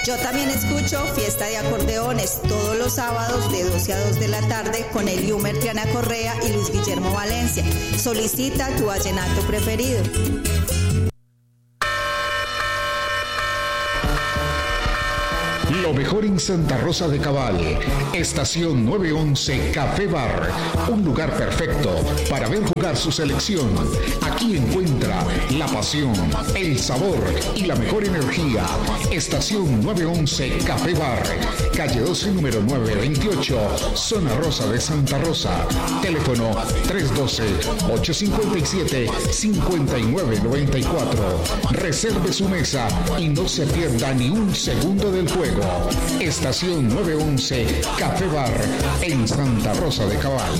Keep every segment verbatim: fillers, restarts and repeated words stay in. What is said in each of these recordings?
Yo también escucho Fiesta de Acordeones todos los sábados de doce a dos de la tarde con Eliumer Triana Correa y Luis Guillermo Valencia. Solicita tu vallenato preferido. Lo mejor en Santa Rosa de Cabal. Estación nueve once Café Bar. Un lugar perfecto para ver jugar su selección. Aquí encuentra la pasión, el sabor y la mejor energía. Estación nueve once Café Bar. Calle doce, número nueve veintiocho. Zona Rosa de Santa Rosa. Teléfono tres uno dos, ocho cinco siete, cinco nueve nueve cuatro. Reserve su mesa y no se pierda ni un segundo del juego. Estación nueve once Café Bar en Santa Rosa de Cabal.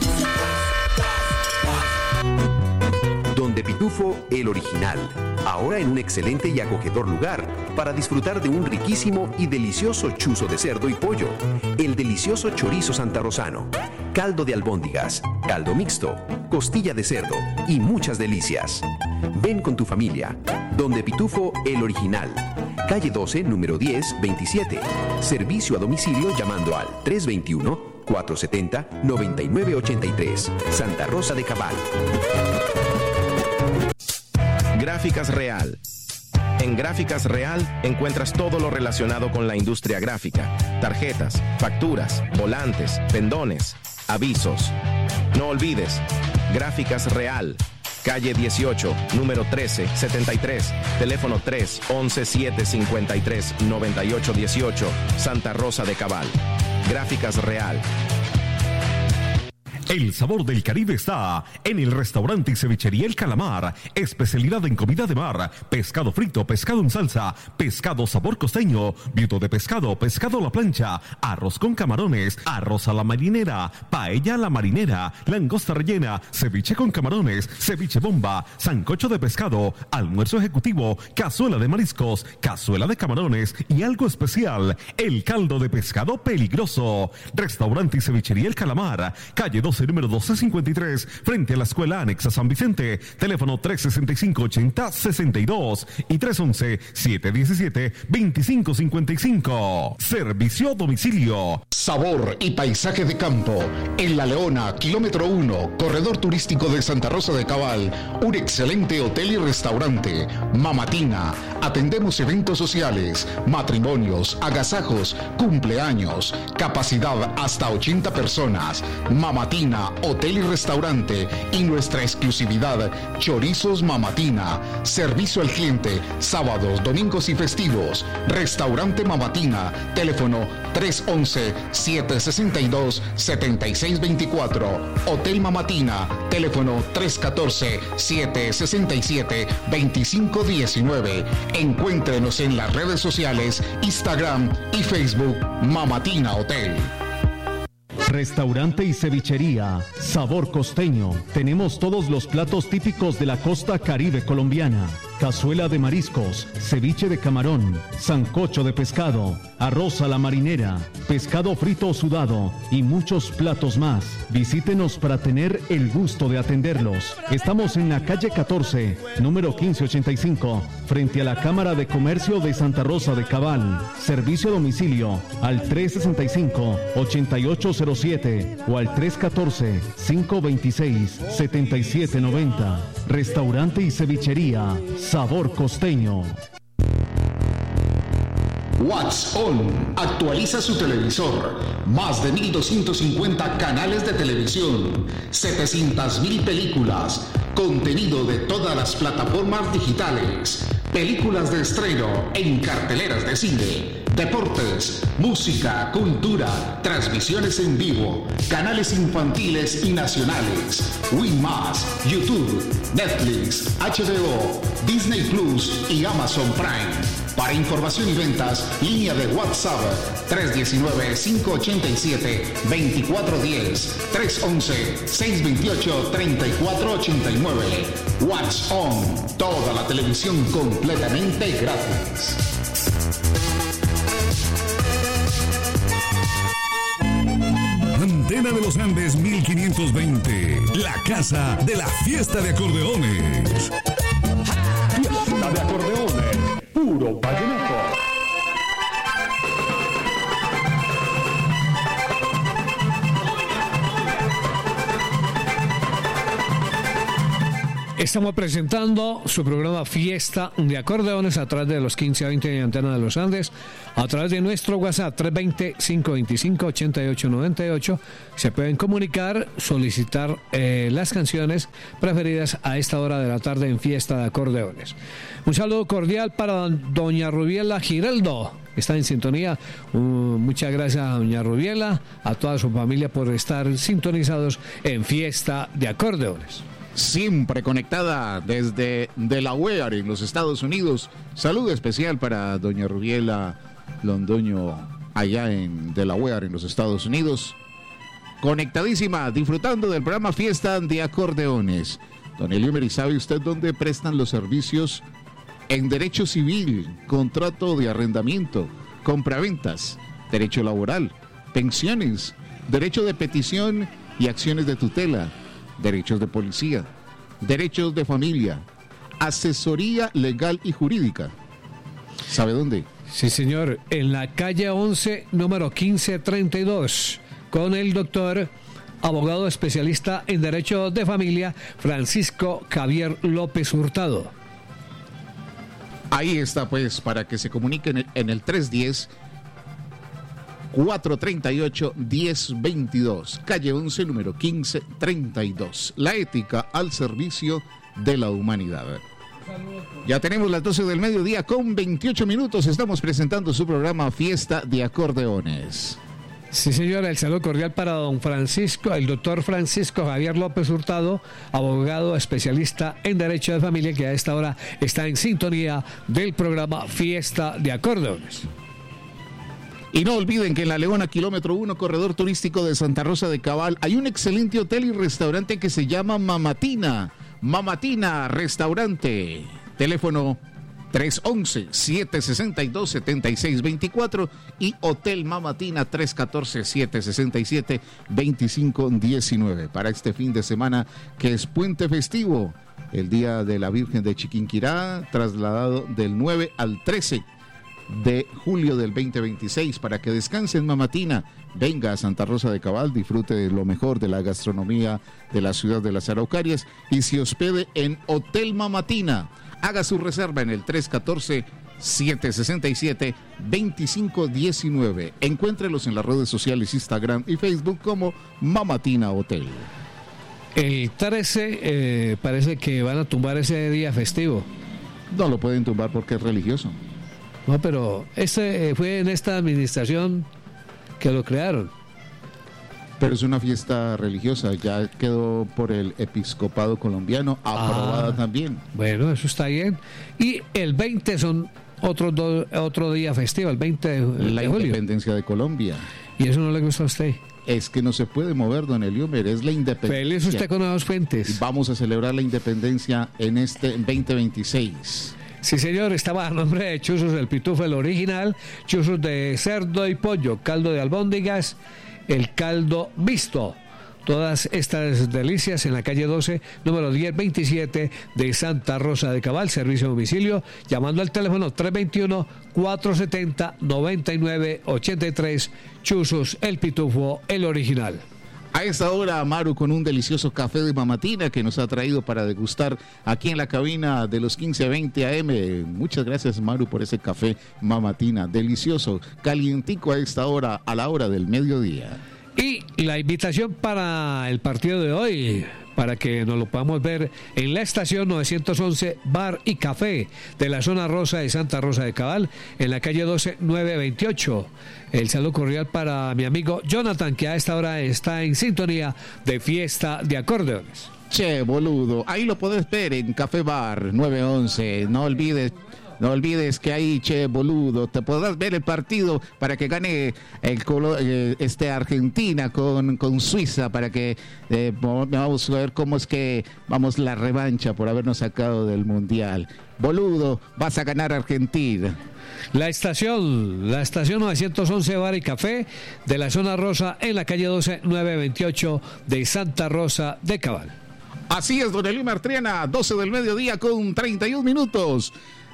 Donde Pitufo, el original. Ahora en un excelente y acogedor lugar para disfrutar de un riquísimo y delicioso chuzo de cerdo y pollo. El delicioso chorizo santarrosano, caldo de albóndigas, caldo mixto, costilla de cerdo y muchas delicias. Ven con tu familia. Donde Pitufo, el original. Calle doce, número diez veintisiete. Servicio a domicilio llamando al tres dos uno, cuatro siete cero, nueve nueve ocho tres. Santa Rosa de Cabal. Gráficas Real. En Gráficas Real encuentras todo lo relacionado con la industria gráfica. Tarjetas, facturas, volantes, pendones, avisos. No olvides, Gráficas Real. Calle dieciocho, número trece setenta y tres, teléfono tres once siete cincuenta y tres noventa y ocho dieciocho, Santa Rosa de Cabal. Gráficas Real. El sabor del Caribe está en el restaurante y cevichería El Calamar. Especialidad en comida de mar, pescado frito, pescado en salsa, pescado sabor costeño, viudo de pescado, pescado a la plancha, arroz con camarones, arroz a la marinera, paella a la marinera, langosta rellena, ceviche con camarones, ceviche bomba, sancocho de pescado, almuerzo ejecutivo, cazuela de mariscos, cazuela de camarones y algo especial, el caldo de pescado peligroso. Restaurante y cevichería El Calamar, calle doce, número doce cincuenta y tres, frente a la Escuela Anexa San Vicente. Teléfono tres sesenta y cinco, ochenta sesenta y dos y tres once, siete diecisiete, veinticinco cincuenta y cinco. Servicio a domicilio. Sabor y paisaje de campo. En La Leona, kilómetro uno, corredor turístico de Santa Rosa de Cabal. Un excelente hotel y restaurante. Mamatina. Atendemos eventos sociales, matrimonios, agasajos, cumpleaños. Capacidad hasta ochenta personas. Mamatina, hotel y restaurante, y nuestra exclusividad, chorizos Mamatina. Servicio al cliente, sábados, domingos y festivos. Restaurante Mamatina. Teléfono tres once, siete sesenta y dos, setenta y seis veinticuatro. Hotel Mamatina. Teléfono tres catorce, siete sesenta y siete, veinticinco diecinueve. Encuéntrenos en las redes sociales, Instagram y Facebook, Mamatina Hotel. Restaurante y cevichería, sabor costeño. Tenemos todos los platos típicos de la costa caribe colombiana. Cazuela de mariscos, ceviche de camarón, sancocho de pescado, arroz a la marinera, pescado frito o sudado y muchos platos más. Visítenos para tener el gusto de atenderlos. Estamos en la calle catorce, número quince ochenta y cinco, frente a la Cámara de Comercio de Santa Rosa de Cabal. Servicio a domicilio al tres sesenta y cinco, ochenta y ocho cero siete o al tres catorce, cinco veintiséis, setenta y siete noventa. Restaurante y cevichería, sabor costeño. What's On actualiza su televisor. Más de mil doscientos cincuenta canales de televisión, setecientas mil películas, contenido de todas las plataformas digitales, películas de estreno en carteleras de cine, deportes, música, cultura, transmisiones en vivo, canales infantiles y nacionales, Win Más, YouTube, Netflix, H B O, Disney Plus y Amazon Prime. Para información y ventas, línea de WhatsApp tres uno nueve, cinco ocho siete, dos cuatro uno cero, tres uno uno, seis dos ocho, tres cuatro ocho nueve. What's On, toda la televisión completamente gratis. Antena de los Andes mil quinientos veinte, la casa de la fiesta de acordeones. Fiesta de acordeones, puro vallenato. Estamos presentando su programa Fiesta de Acordeones a través de los quince a veinte de Antena de los Andes, a través de nuestro WhatsApp tres dos cero, cinco dos cinco, ocho ocho nueve ocho. Se pueden comunicar, solicitar eh, las canciones preferidas a esta hora de la tarde en Fiesta de Acordeones. Un saludo cordial para doña Rubiela Giraldo, que está en sintonía. Uh, muchas gracias a doña Rubiela, a toda su familia por estar sintonizados en Fiesta de Acordeones. Siempre conectada desde Delaware en los Estados Unidos. Saludo especial para doña Rubiela Londoño allá en Delaware en los Estados Unidos. Conectadísima, disfrutando del programa Fiesta de Acordeones. Don Eliumer, ¿y sabe usted dónde prestan los servicios en derecho civil, contrato de arrendamiento, compraventas, derecho laboral, pensiones, derecho de petición y acciones de tutela, derechos de policía, derechos de familia, asesoría legal y jurídica? ¿Sabe dónde? Sí, señor, en la calle once, número quince treinta y dos, con el doctor, abogado especialista en derecho de familia, Francisco Javier López Hurtado. Ahí está, pues, para que se comuniquen en el tres uno cero, cuatro tres ocho, uno cero dos dos, calle once, número quince treinta y dos. La ética al servicio de la humanidad. Ya tenemos las doce del mediodía con veintiocho minutos. Estamos presentando su programa Fiesta de Acordeones. Sí, señora, el saludo cordial para don Francisco, el doctor Francisco Javier López Hurtado, abogado especialista en Derecho de Familia, que a esta hora está en sintonía del programa Fiesta de Acordeones. Y no olviden que en La Leona, kilómetro uno, corredor turístico de Santa Rosa de Cabal, hay un excelente hotel y restaurante que se llama Mamatina. Mamatina Restaurante. Teléfono tres once, siete sesenta y dos, setenta y seis veinticuatro y Hotel Mamatina tres catorce, siete sesenta y siete, veinticinco diecinueve. Para este fin de semana que es puente festivo, el Día de la Virgen de Chiquinquirá, trasladado del nueve al trece de julio del veinte veintiséis, para que descanse en Mamatina. Venga a Santa Rosa de Cabal, disfrute de lo mejor de la gastronomía de la ciudad de las Araucarias y se hospede en Hotel Mamatina. Haga su reserva en el tres catorce, siete sesenta y siete, veinticinco diecinueve. Encuéntrelos en las redes sociales Instagram y Facebook como Mamatina Hotel. El trece eh, parece que van a tumbar ese día festivo. No lo pueden tumbar porque es religioso. No, pero ese fue en esta administración que lo crearon. Pero es una fiesta religiosa, ya quedó por el episcopado colombiano, aprobada ah, también. Bueno, eso está bien. Y el veinte son otro, do, otro día festivo, el veinte de, la de julio. Independencia de Colombia. ¿Y eso no le gusta a usted? Es que no se puede mover, don Eliumer, es la independencia. Feliz usted con Nuevos Fuentes. Y vamos a celebrar la independencia en este veinte veintiséis. Sí, señor, estaba a nombre de Chuzos del Pitufo, el original, chuzos de cerdo y pollo, caldo de albóndigas, el caldo visto. Todas estas delicias en la calle doce, número diez veintisiete de Santa Rosa de Cabal, servicio a domicilio, llamando al teléfono tres dos uno, cuatro siete cero, nueve nueve ocho tres, Chuzos el Pitufo, el original. A esta hora, Maru con un delicioso café de Mamatina que nos ha traído para degustar aquí en la cabina de los quince a veinte a eme. Muchas gracias, Maru, por ese café Mamatina, delicioso, calientico a esta hora, a la hora del mediodía. Y la invitación para el partido de hoy, para que nos lo podamos ver en la estación novecientos once Bar y Café de la zona rosa de Santa Rosa de Cabal, en la calle doce nueve veintiocho. El saludo cordial para mi amigo Jonathan, que a esta hora está en sintonía de Fiesta de Acordeones. Che, boludo, ahí lo podés ver en Café Bar nueve once, no olvides. No olvides que ahí, che, boludo, te podrás ver el partido para que gane el eh, este Argentina con, con Suiza, para que eh, vamos a ver cómo es que vamos la revancha por habernos sacado del Mundial. Boludo, vas a ganar Argentina. La estación, la estación novecientos once Bar y Café de la zona rosa en la calle doce nueve veintiocho de Santa Rosa de Cabal. Así es, don Eliumer Triana, doce del mediodía con treinta y un minutos.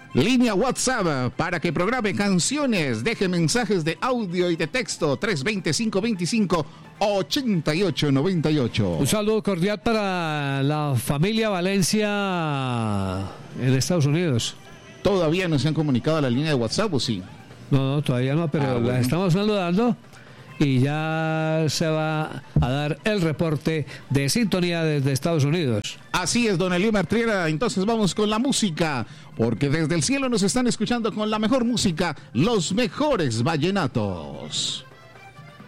Línea WhatsApp para que programe canciones, deje mensajes de audio y de texto tres dos cero, cinco dos cinco, ocho ocho nueve ocho. Un saludo cordial para la familia Valencia en Estados Unidos. ¿Todavía no se han comunicado a la línea de WhatsApp o sí? No, no, todavía no, pero Ah, bueno. las estamos saludando y ya se va a dar el reporte de sintonía desde Estados Unidos. Así es, don Eliomar Triera. Entonces vamos con la música, porque desde el cielo nos están escuchando con la mejor música, los mejores vallenatos.